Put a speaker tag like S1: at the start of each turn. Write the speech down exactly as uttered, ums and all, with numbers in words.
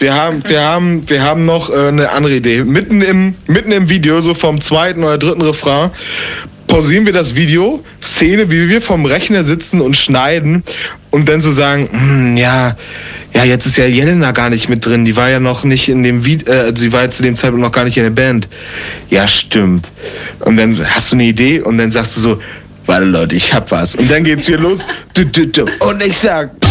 S1: wir haben, wir haben, wir haben noch äh, eine andere Idee. Mitten im, mitten im Video, so vom zweiten oder dritten Refrain, pausieren wir das Video, Szene, wie wir vom Rechner sitzen und schneiden und dann so sagen, hm, ja, ja, jetzt ist ja Jelena gar nicht mit drin, die war ja noch nicht in dem Video, äh, sie war jetzt zu dem Zeitpunkt noch gar nicht in der Band. Ja, stimmt. Und dann hast du eine Idee und dann sagst du so, warte Leute, ich hab was. Und dann geht's wieder los. Du, du, du. Und ich sag,